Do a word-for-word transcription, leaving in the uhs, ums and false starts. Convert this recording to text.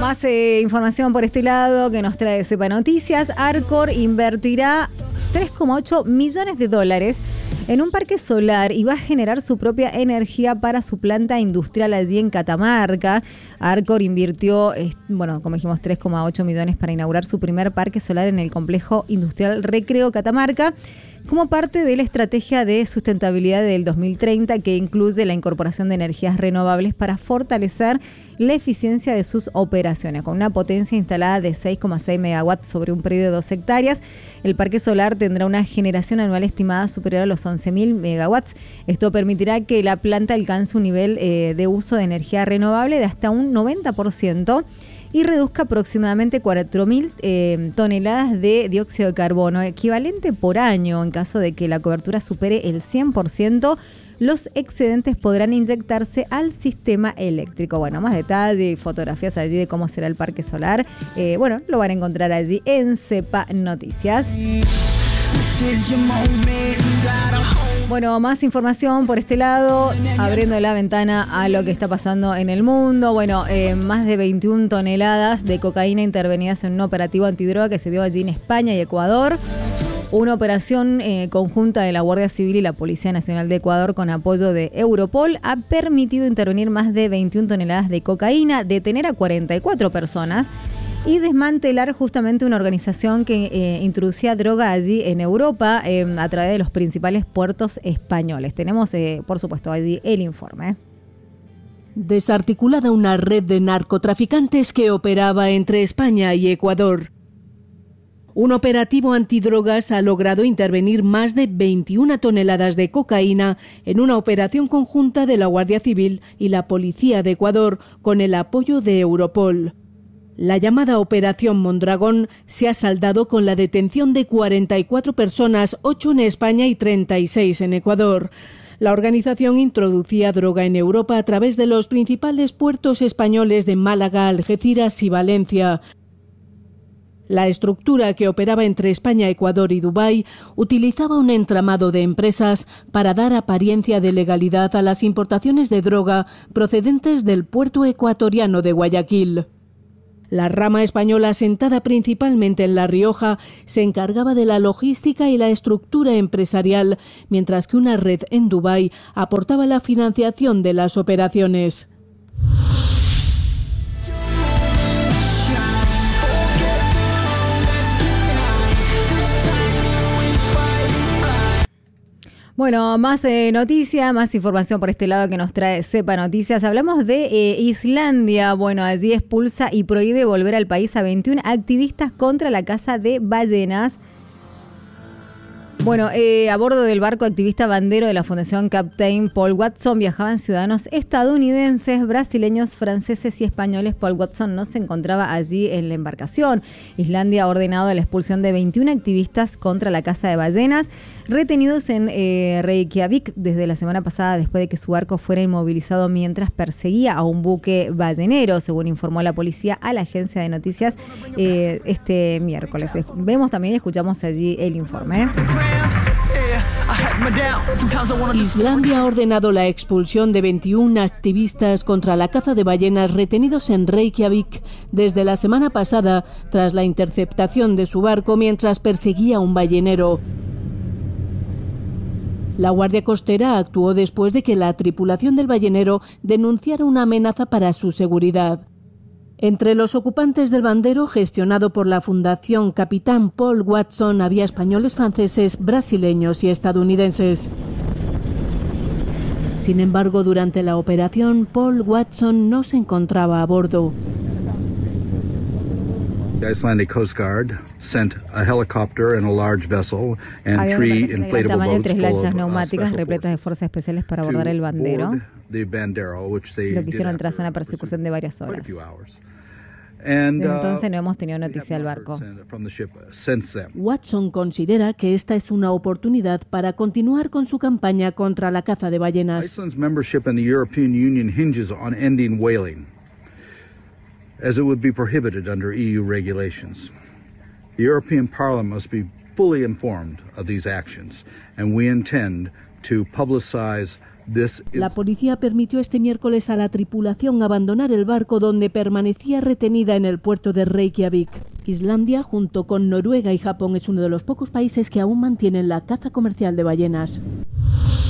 más eh, información por este lado que nos trae Cepa Noticias. Arcor invertirá tres coma ocho millones de dólares en un parque solar y va a generar su propia energía para su planta industrial allí en Catamarca. Arcor invirtió, eh, bueno, como dijimos, tres coma ocho millones para inaugurar su primer parque solar en el complejo industrial Recreo Catamarca, como parte de la estrategia de sustentabilidad del dos mil treinta, que incluye la incorporación de energías renovables para fortalecer la eficiencia de sus operaciones. Con una potencia instalada de seis coma seis megawatts sobre un predio de dos hectáreas, el parque solar tendrá una generación anual estimada superior a los once mil megawatts. Esto permitirá que la planta alcance un nivel eh, de uso de energía renovable de hasta un noventa por ciento y reduzca aproximadamente cuatro mil eh, toneladas de dióxido de carbono, equivalente por año. En caso de que la cobertura supere el cien por ciento, los excedentes podrán inyectarse al sistema eléctrico. Bueno, más detalle y fotografías allí de cómo será el parque solar, eh, bueno, lo van a encontrar allí en Cepa Noticias. Bueno, más información por este lado, abriendo la ventana a lo que está pasando en el mundo. Bueno, eh, más de veintiuna toneladas de cocaína intervenidas en un operativo antidroga que se dio allí en España y Ecuador. Una operación eh, conjunta de la Guardia Civil y la Policía Nacional de Ecuador con apoyo de Europol ha permitido intervenir más de veintiuna toneladas de cocaína, detener a cuarenta y cuatro personas y desmantelar justamente una organización que eh, introducía droga allí en Europa eh, a través de los principales puertos españoles. Tenemos, eh, por supuesto, allí el informe. Desarticulada una red de narcotraficantes que operaba entre España y Ecuador. Un operativo antidrogas ha logrado intervenir más de veintiuna toneladas de cocaína en una operación conjunta de la Guardia Civil y la Policía de Ecuador con el apoyo de Europol. La llamada Operación Mondragón se ha saldado con la detención de cuarenta y cuatro personas, ocho en España y treinta y seis en Ecuador. La organización introducía droga en Europa a través de los principales puertos españoles de Málaga, Algeciras y Valencia. La estructura, que operaba entre España, Ecuador y Dubái, utilizaba un entramado de empresas para dar apariencia de legalidad a las importaciones de droga procedentes del puerto ecuatoriano de Guayaquil. La rama española, asentada principalmente en La Rioja, se encargaba de la logística y la estructura empresarial, mientras que una red en Dubái aportaba la financiación de las operaciones. Bueno, más eh, noticia, más información por este lado que nos trae Cepa Noticias. Hablamos de eh, Islandia. Bueno, allí expulsa y prohíbe volver al país a veintiuna activistas contra la caza de ballenas. Bueno, eh, a bordo del barco activista bandero de la Fundación Captain Paul Watson viajaban ciudadanos estadounidenses, brasileños, franceses y españoles. Paul Watson no se encontraba allí en la embarcación. Islandia ha ordenado la expulsión de veintiuna activistas contra la caza de ballenas, retenidos en eh, Reykjavik desde la semana pasada después de que su barco fuera inmovilizado mientras perseguía a un buque ballenero, según informó la policía a la agencia de noticias eh, este miércoles. Vemos también y escuchamos allí el informe. Islandia ha ordenado la expulsión de veintiuna activistas contra la caza de ballenas retenidos en Reykjavik desde la semana pasada tras la interceptación de su barco mientras perseguía a un ballenero. La Guardia Costera actuó después de que la tripulación del ballenero denunciara una amenaza para su seguridad. Entre los ocupantes del bandero, gestionado por la Fundación Capitán Paul Watson, había españoles, franceses, brasileños y estadounidenses. Sin embargo, durante la operación, Paul Watson no se encontraba a bordo. The Icelandic Coast Guard sent a helicopter and a large vessel and Había three una inflatable tamaño de boats tres full lanchas of, uh, neumáticas special repletas de fuerzas especiales para to abordar el bandero. board the Bandero, which they Lo que did hicieron tras after una persecución de varias quite a horas. few hours. And, Desde uh, entonces no hemos tenido they noticia have del not barco. heard from the ship since then. Watson considera que esta es una oportunidad para continuar con su campaña contra la caza de ballenas. Iceland's membership in the European Union hinges on ending whaling, as it would be prohibited under E U regulations. The European Parliament must be fully informed of these actions, and we intend to publicize This is La policía permitió este miércoles a la tripulación abandonar el barco donde permanecía retenida en el puerto de Reykjavik. Islandia, junto con Noruega y Japón, es uno de los pocos países que aún mantienen la caza comercial de ballenas.